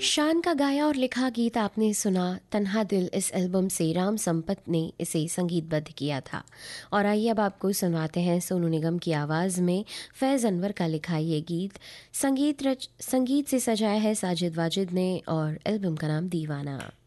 शान का गाया और लिखा गीत आपने सुना तन्हा दिल। इस एल्बम से राम संपत ने इसे संगीतबद्ध किया था। और आइए अब आपको सुनवाते हैं सोनू निगम की आवाज़ में फैज़ अनवर का लिखा ये गीत। संगीत से सजाया है साजिद वाजिद ने और एल्बम का नाम दीवाना।